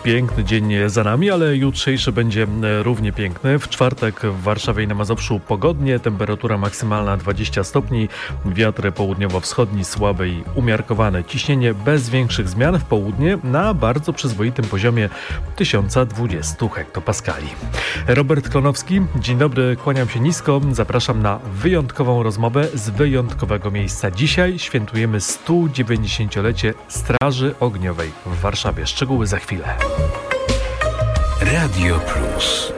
Piękny dzień za nami, ale jutrzejszy będzie równie piękny. W czwartek w Warszawie i na Mazowszu pogodnie, temperatura maksymalna 20 stopni, wiatr południowo-wschodni słaby i umiarkowany. Ciśnienie bez większych zmian w południe na bardzo przyzwoitym poziomie 1020 hektopaskali. Robert Klonowski, dzień dobry, kłaniam się nisko, zapraszam na wyjątkową rozmowę z wyjątkowego miejsca. Dzisiaj świętujemy 190-lecie Straży Ogniowej w Warszawie. Szczegóły za chwilę. Radio Plus.